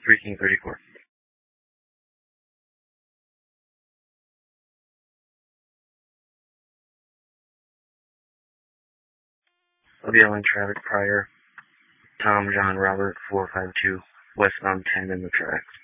Freaking 34. I'll be yelling traffic prior. Tom, John, Robert, 452, westbound 10 in the tracks.